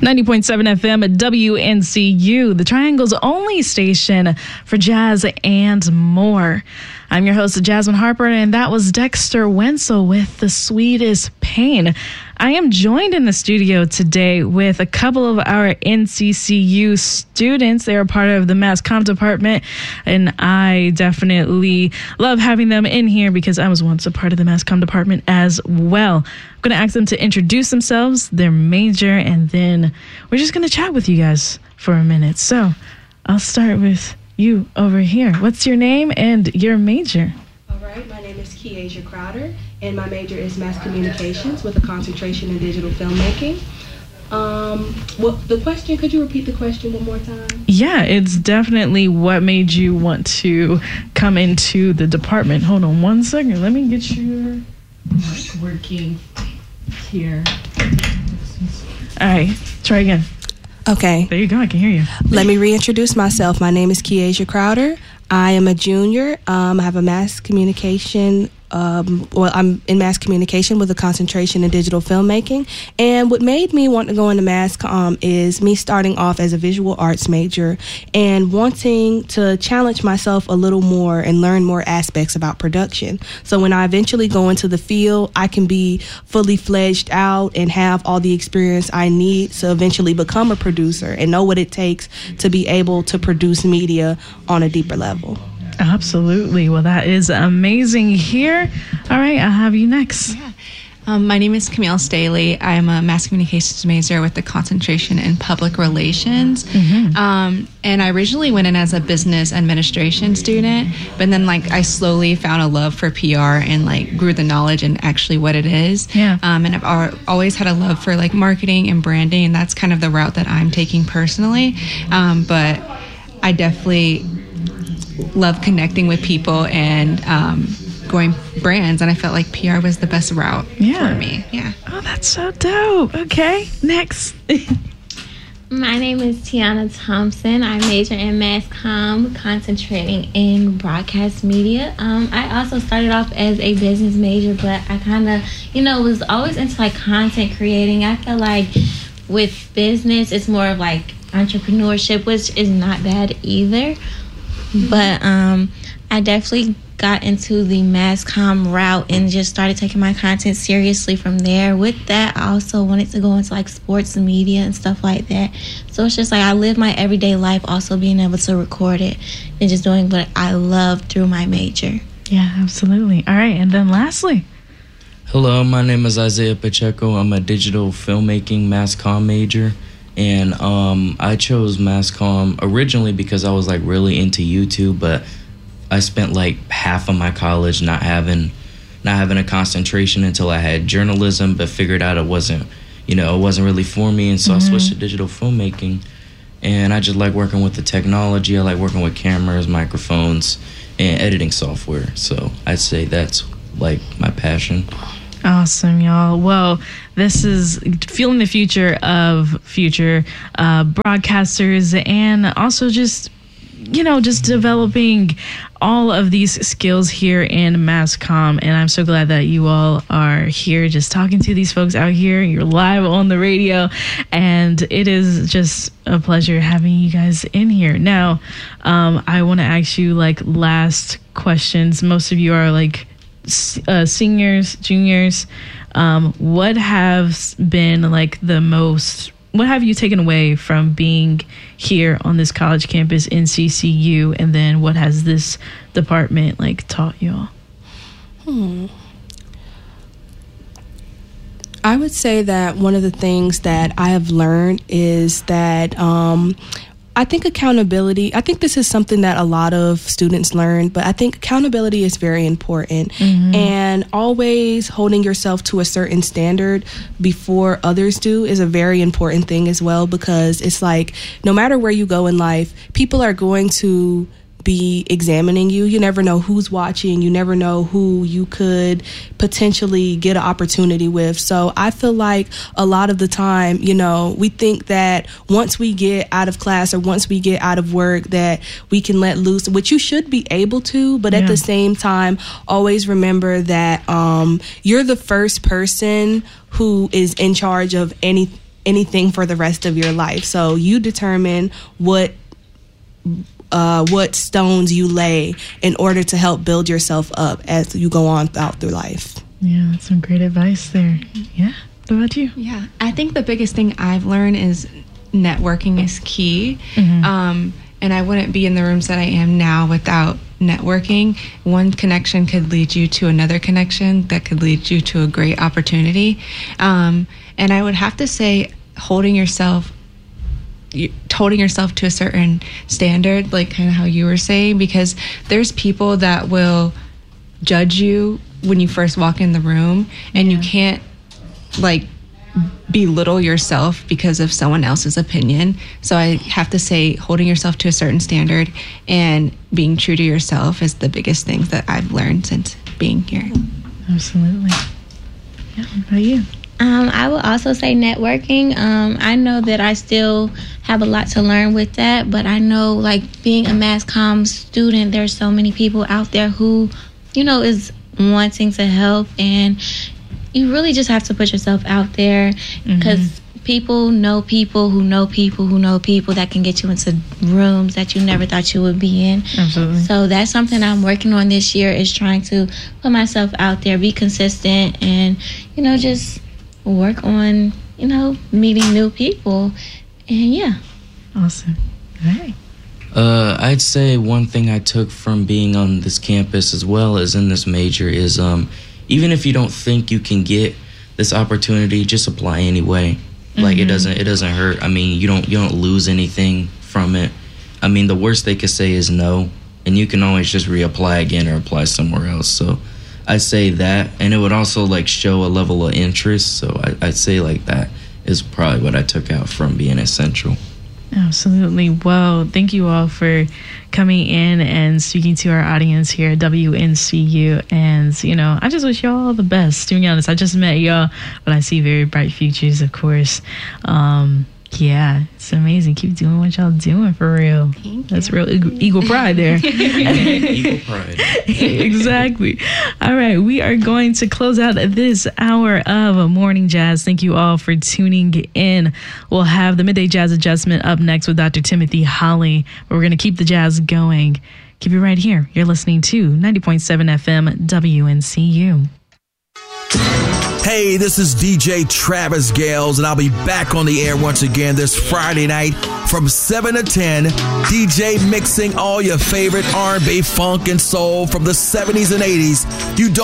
90.7 FM at WNCU, the Triangle's only station for jazz and more. I'm your host, Jasmine Harper, and that was Dexter Wenzel with The Sweetest Pain. I am joined in the studio today with a couple of our NCCU students. They are part of the Mass Comm department, and I definitely love having them in here because I was once a part of the Mass Comm department as well. I'm going to ask them to introduce themselves, their major, and then we're just going to chat with you guys for a minute. So I'll start with you over here. What's your name and your major? All right, my name is Keasia Crowder, and my major is Mass Communications with a concentration in digital filmmaking. Well, the question, could you repeat the question one more time? Yeah, it's definitely what made you want to come into the department. Hold on one second. Let me get your mic working here. All right, try again. Okay. There you go. I can hear you. Let me reintroduce myself. My name is Keasia Crowder. I am a junior. I have a mass communication. I'm in mass communication with a concentration in digital filmmaking. And what made me want to go into mass comm is me starting off as a visual arts major and wanting to challenge myself a little more and learn more aspects about production. So when I eventually go into the field, I can be fully fledged out and have all the experience I need to eventually become a producer and know what it takes to be able to produce media on a deeper level. Absolutely. Well, that is amazing here. All right, I'll have you next. Yeah. My name is Camille Staley. I am a mass communications major with the concentration in public relations. Mm-hmm. And I originally went in as a business administration student, but then I slowly found a love for PR and grew the knowledge and actually what it is. Yeah. And I've always had a love for marketing and branding, and that's kind of the route that I'm taking personally. But I definitely love connecting with people and growing brands, and I felt like PR was the best route for me. Yeah. Oh, that's so dope. Okay, next. My name is Tiana Thompson. I major in Mass Comm, concentrating in broadcast media. I also started off as a business major, but I kind of, was always into content creating. I feel like with business, it's more of entrepreneurship, which is not bad either. But I definitely got into the mass comm route and just started taking my content seriously from there. With that, I also wanted to go into sports and media and stuff like that. So it's just I live my everyday life also being able to record it and just doing what I love through my major. Yeah, absolutely. All right, and then lastly. Hello, my name is Isaiah Pacheco. I'm a digital filmmaking mass comm major. And I chose mass comm originally because I was really into YouTube, but I spent half of my college not having a concentration until I had journalism, but figured out it wasn't really for me, and so I switched to digital filmmaking. And I just like working with the technology. I like working with cameras, microphones, and editing software. So I'd say that's my passion. Awesome, y'all. Well, this is fueling the future of future broadcasters, and also just developing all of these skills here in Mass Comm. And I'm so glad that you all are here just talking to these folks out here. You're live on the radio, and it is just a pleasure having you guys in here. Now, I want to ask you last questions. Most of you are seniors, juniors. What has been what have you taken away from being here on this college campus in CCU, and then what has this department taught y'all? I would say that one of the things that I have learned is that I think accountability, I think this is something that a lot of students learn, but I think accountability is very important. Mm-hmm. And always holding yourself to a certain standard before others do is a very important thing as well, because it's no matter where you go in life, people are going to be examining you. You never know who's watching. You never know who you could potentially get an opportunity with. So I feel like a lot of the time, we think that once we get out of class or once we get out of work that we can let loose, which you should be able to, but at the same time, always remember that you're the first person who is in charge of anything for the rest of your life. So you determine what stones you lay in order to help build yourself up as you go on through life. Yeah, that's some great advice there. Yeah. What about you? Yeah, I think the biggest thing I've learned is networking is key. And I wouldn't be in the rooms that I am now without networking. One connection could lead you to another connection that could lead you to a great opportunity. And I would have to say holding yourself to a certain standard, like kind of how you were saying, because there's people that will judge you when you first walk in the room, and you can't like belittle yourself because of someone else's opinion. So I have to say holding yourself to a certain standard and being true to yourself is the biggest things that I've learned since being here. Absolutely. Yeah, what about you? I would also say networking. I know that I still have a lot to learn with that, but I know, like, being a mass comm student, there's so many people out there who, is wanting to help, and you really just have to put yourself out there, because people know people who know people who know people that can get you into rooms that you never thought you would be in. Absolutely. So that's something I'm working on this year, is trying to put myself out there, be consistent, and, just work on, meeting new people. And yeah. Awesome. All right. I'd say one thing I took from being on this campus as well as in this major is even if you don't think you can get this opportunity, just apply anyway. Like it doesn't hurt. I mean, you don't lose anything from it. I mean, the worst they could say is no, and you can always just reapply again or apply somewhere else. So I'd say that, and it would also like show a level of interest. So I'd say like that is probably what I took out from being at Central. Absolutely. Well, thank you all for coming in and speaking to our audience here at WNCU. And, I just wish y'all all the best. To be honest, I just met y'all, but I see very bright futures, of course. Yeah, it's amazing. Keep doing what y'all doing, for real. That's real equal pride there. Equal pride. Exactly. All right, we are going to close out this hour of Morning Jazz. Thank you all for tuning in. We'll have the Midday Jazz Adjustment up next with Dr. Timothy Holly. We're going to keep the jazz going. Keep it right here. You're listening to 90.7 FM WNCU. Hey, this is DJ Travis Gales, and I'll be back on the air once again this Friday night from 7 to 10, DJ mixing all your favorite R&B, funk, and soul from the 70s and 80s. You don't